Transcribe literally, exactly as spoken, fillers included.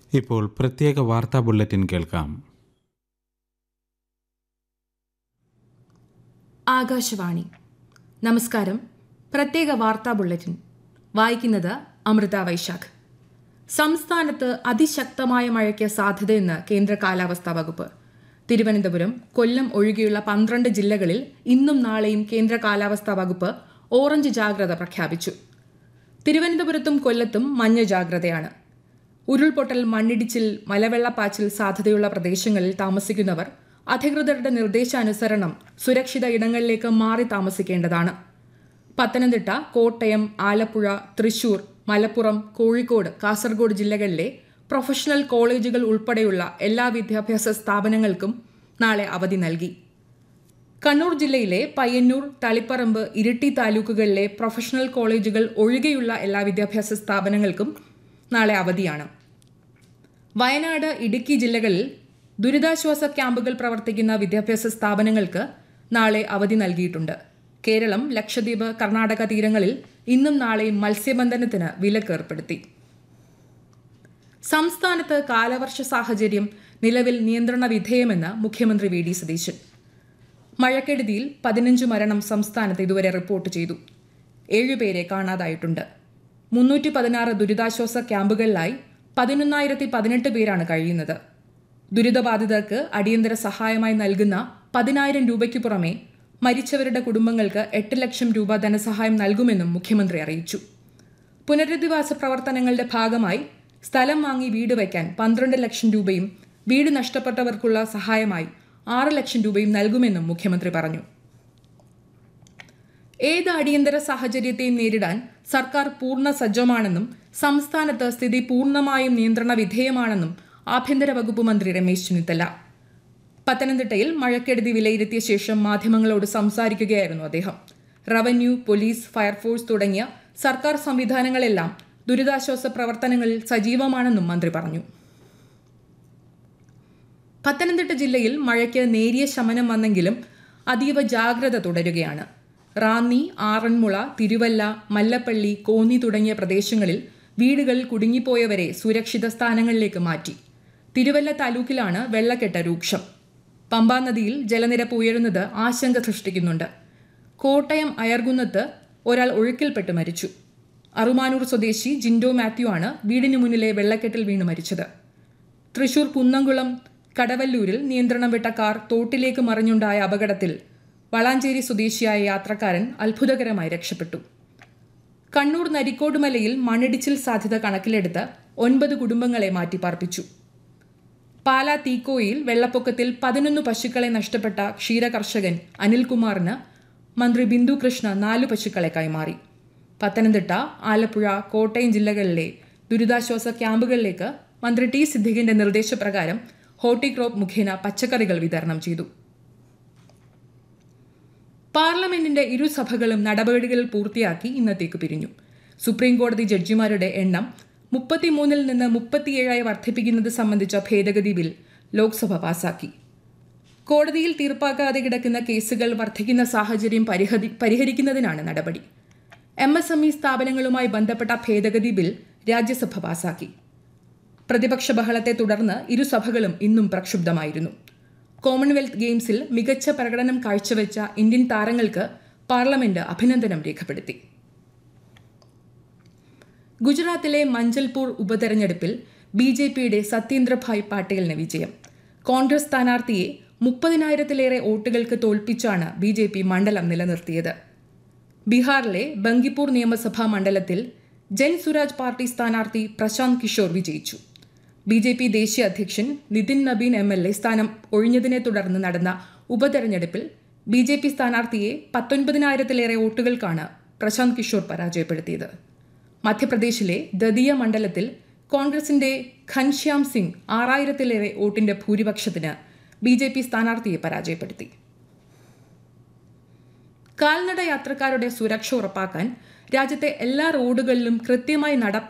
ഇപ്പോൾ പ്രത്യേക വാർത്താ ബുള്ളറ്റിൻ കേൾക്കാം. ആകാശവാണി. നമസ്കാരം. പ്രത്യേക വാർത്താ ബുള്ളറ്റിൻ വായിക്കുന്നത് അമൃത വൈശാഖ്. സംസ്ഥാനത്ത് അതിശക്തമായ മഴയ്ക്ക് സാധ്യതയെന്ന് കേന്ദ്ര കാലാവസ്ഥാ വകുപ്പ്. തിരുവനന്തപുരം, കൊല്ലം ഒഴികെയുള്ള പന്ത്രണ്ട് ജില്ലകളിൽ ഇന്നും നാളെയും കേന്ദ്ര കാലാവസ്ഥാ വകുപ്പ് ഓറഞ്ച് ജാഗ്രത പ്രഖ്യാപിച്ചു. തിരുവനന്തപുരത്തും കൊല്ലത്തും മഞ്ഞ ജാഗ്രതയാണ്. ഉരുൾപൊട്ടൽ, മണ്ണിടിച്ചിൽ, മലവെള്ളപ്പാച്ചിൽ സാധ്യതയുള്ള പ്രദേശങ്ങളിൽ താമസിക്കുന്നവർ അധികൃതരുടെ നിർദ്ദേശാനുസരണം സുരക്ഷിത ഇടങ്ങളിലേക്ക് മാറി താമസിക്കേണ്ടതാണ്. പത്തനംതിട്ട, കോട്ടയം, ആലപ്പുഴ, തൃശൂർ, മലപ്പുറം, കോഴിക്കോട്, കാസർഗോഡ് ജില്ലകളിലെ പ്രൊഫഷണൽ കോളേജുകൾ ഉൾപ്പെടെയുള്ള എല്ലാ വിദ്യാഭ്യാസ സ്ഥാപനങ്ങൾക്കും നാളെ അവധി നൽകി. കണ്ണൂർ ജില്ലയിലെ പയ്യന്നൂർ, തളിപ്പറമ്പ്, ഇരിട്ടി താലൂക്കുകളിലെ പ്രൊഫഷണൽ കോളേജുകൾ ഒഴികെയുള്ള എല്ലാ വിദ്യാഭ്യാസ സ്ഥാപനങ്ങൾക്കും നാളെ അവധിയാണ്. വയനാട്, ഇടുക്കി ജില്ലകളിൽ ദുരിതാശ്വാസ ക്യാമ്പുകൾ പ്രവർത്തിക്കുന്ന വിദ്യാഭ്യാസ സ്ഥാപനങ്ങൾക്ക് നാളെ അവധി നൽകിയിട്ടുണ്ട്. കേരളം, ലക്ഷദ്വീപ്, കർണാടക തീരങ്ങളിൽ ഇന്നും നാളെയും മത്സ്യബന്ധനത്തിന് വിലക്ക് ഏർപ്പെടുത്തി. സംസ്ഥാനത്ത് കാലവർഷ സാഹചര്യം നിലവിൽ നിയന്ത്രണ വിധേയമെന്ന് മുഖ്യമന്ത്രി വി ഡി സതീശൻ. മഴക്കെടുതിയിൽ പതിനഞ്ച് മരണം സംസ്ഥാനത്ത് ഇതുവരെ റിപ്പോർട്ട് ചെയ്തു. ഏഴുപേരെ കാണാതായിട്ടുണ്ട്. മുന്നൂറ്റി പതിനാറ് ദുരിതാശ്വാസ ക്യാമ്പുകളിലായി പതിനൊന്നായിരത്തി പതിനെട്ട് പേരാണ് കഴിയുന്നത്. ദുരിതബാധിതർക്ക് അടിയന്തര സഹായമായി നൽകുന്ന പതിനായിരം രൂപയ്ക്ക് പുറമെ മരിച്ചവരുടെ കുടുംബങ്ങൾക്ക് എട്ട് ലക്ഷം രൂപ ധനസഹായം നൽകുമെന്നും മുഖ്യമന്ത്രി അറിയിച്ചു. പുനരധിവാസ പ്രവർത്തനങ്ങളുടെ ഭാഗമായി സ്ഥലം വാങ്ങി വീട് വയ്ക്കാൻ പന്ത്രണ്ട് ലക്ഷം രൂപയും വീട് നഷ്ടപ്പെട്ടവർക്കുള്ള സഹായമായി ആറ് ലക്ഷം രൂപയും നൽകുമെന്നും മുഖ്യമന്ത്രി പറഞ്ഞു. ഏത് അടിയന്തര സാഹചര്യത്തെയും നേരിടാൻ സർക്കാർ പൂർണ്ണ സജ്ജമാണെന്നും സംസ്ഥാനത്ത് സ്ഥിതി പൂർണ്ണമായും നിയന്ത്രണ വിധേയമാണെന്നും ആഭ്യന്തര വകുപ്പ് മന്ത്രി രമേശ് ചെന്നിത്തല പത്തനംതിട്ടയിൽ മഴക്കെടുതി വിലയിരുത്തിയ ശേഷം മാധ്യമങ്ങളോട് സംസാരിക്കുകയായിരുന്നു അദ്ദേഹം. റവന്യൂ, പോലീസ്, ഫയർഫോഴ്സ് തുടങ്ങിയ സർക്കാർ സംവിധാനങ്ങളെല്ലാം ദുരിതാശ്വാസ പ്രവർത്തനങ്ങളിൽ സജീവമാണെന്നും മന്ത്രി പറഞ്ഞു. പത്തനംതിട്ട ജില്ലയിൽ മഴയ്ക്ക് നേരിയ ശമനം വന്നെങ്കിലും അതീവ ജാഗ്രത തുടരുകയാണ്. റാന്നി, ആറന്മുള, തിരുവല്ല, മല്ലപ്പള്ളി, കോന്നി തുടങ്ങിയ പ്രദേശങ്ങളിൽ വീടുകളിൽ കുടുങ്ങിപ്പോയവരെ സുരക്ഷിത സ്ഥാനങ്ങളിലേക്ക് മാറ്റി. തിരുവല്ല താലൂക്കിലാണ് വെള്ളക്കെട്ട് രൂക്ഷം. പമ്പാ നദിയിൽ ജലനിരപ്പ് ഉയരുന്നത് ആശങ്ക സൃഷ്ടിക്കുന്നുണ്ട്. കോട്ടയം അയർകുന്നത്ത് ഒരാൾ ഒഴുക്കിൽപ്പെട്ട് മരിച്ചു. അറുമാനൂർ സ്വദേശി ജിൻഡോ മാത്യു ആണ് വീടിന് മുന്നിലെ വെള്ളക്കെട്ടിൽ വീണ് മരിച്ചത്. തൃശൂർ കുന്നംകുളം കടവല്ലൂരിൽ നിയന്ത്രണം വിട്ട കാർ തോട്ടിലേക്ക് മറിഞ്ഞുണ്ടായ അപകടത്തിൽ വളാഞ്ചേരി സ്വദേശിയായ യാത്രക്കാരൻ അത്ഭുതകരമായി രക്ഷപ്പെട്ടു. കണ്ണൂർ നരിക്കോടുമലയിൽ മണ്ണിടിച്ചിൽ സാധ്യത കണക്കിലെടുത്ത് ഒൻപത് കുടുംബങ്ങളെ മാറ്റിപ്പാർപ്പിച്ചു. പാലാ തീക്കോയിൽ വെള്ളപ്പൊക്കത്തിൽ പതിനൊന്ന് പശുക്കളെ നഷ്ടപ്പെട്ട ക്ഷീരകർഷകൻ അനിൽകുമാറിന് മന്ത്രി ബിന്ദു കൃഷ്ണ നാലു പശുക്കളെ കൈമാറി. പത്തനംതിട്ട, ആലപ്പുഴ, കോട്ടയം ജില്ലകളിലെ ദുരിതാശ്വാസ ക്യാമ്പുകളിലേക്ക് മന്ത്രി ടി സിദ്ദിഖിന്റെ നിർദ്ദേശപ്രകാരം ഹോർട്ടിക്രോപ്പ് മുഖേന പച്ചക്കറികൾ വിതരണം ചെയ്തു. പാർലമെന്റിന്റെ ഇരുസഭകളും നടപടികൾ പൂർത്തിയാക്കി ഇന്നത്തേക്ക് പിരിഞ്ഞു. സുപ്രീംകോടതി ജഡ്ജിമാരുടെ എണ്ണം മുപ്പത്തിമൂന്നിൽ നിന്ന് മുപ്പത്തിയേഴായി വർദ്ധിപ്പിക്കുന്നത് സംബന്ധിച്ച ഭേദഗതി ബിൽ ലോക്സഭ പാസാക്കി. കോടതിയിൽ തീർപ്പാക്കാതെ കിടക്കുന്ന കേസുകൾ വർദ്ധിക്കുന്ന സാഹചര്യം പരിഹരി പരിഹരിക്കുന്നതിനാണ് നടപടി. എം എസ് എം ഇ സ്ഥാപനങ്ങളുമായി ബന്ധപ്പെട്ട ഭേദഗതി ബിൽ രാജ്യസഭ പാസാക്കി. പ്രതിപക്ഷ ബഹളത്തെ തുടർന്ന് ഇരുസഭകളും ഇന്നും പ്രക്ഷുബ്ധമായിരുന്നു. കോമൺവെൽത്ത് ഗെയിംസിൽ മികച്ച പ്രകടനം കാഴ്ചവെച്ച ഇന്ത്യൻ താരങ്ങൾക്ക് പാർലമെന്റ് അഭിനന്ദനം രേഖപ്പെടുത്തി. ഗുജറാത്തിലെ മഞ്ചൽപൂർ ഉപതെരഞ്ഞെടുപ്പിൽ ബി ജെ പിയുടെ സത്യേന്ദ്രഭായ് പാട്ടീലിന് വിജയം. കോൺഗ്രസ് സ്ഥാനാർത്ഥിയെ മുപ്പതിനായിരത്തിലേറെ വോട്ടുകൾക്ക് തോൽപ്പിച്ചാണ് ബി ജെ പി മണ്ഡലം നിലനിർത്തിയത്. ബീഹാറിലെ ബങ്കിപ്പൂർ നിയമസഭാ മണ്ഡലത്തിൽ ജൻ സുരാജ് പാർട്ടി സ്ഥാനാർത്ഥി പ്രശാന്ത് കിഷോർ വിജയിച്ചു. ബി ജെ പി ദേശീയ അധ്യക്ഷൻ Nitin Nabin M L A സ്ഥാനം ഒഴിഞ്ഞതിനെ തുടർന്ന് നടന്ന ഉപതെരഞ്ഞെടുപ്പിൽ ബി ജെ പി സ്ഥാനാർത്ഥിയെ പത്തൊൻപതിനായിരത്തിലേറെ വോട്ടുകൾക്കാണ് പ്രശാന്ത് കിഷോർ പരാജയപ്പെടുത്തിയത്. മധ്യപ്രദേശിലെ ദതിയ മണ്ഡലത്തിൽ കോൺഗ്രസിന്റെ ഘൻശ്യാം സിംഗ് ആറായിരത്തിലേറെ വോട്ടിന്റെ ഭൂരിപക്ഷത്തിന് ബി ജെ പി സ്ഥാനാർത്ഥിയെ പരാജയപ്പെടുത്തി. കാൽനട യാത്രക്കാരുടെ സുരക്ഷ ഉറപ്പാക്കാൻ രാജ്യത്തെ എല്ലാ റോഡുകളിലും കൃത്യമായി നടപ്പാക്കാൻ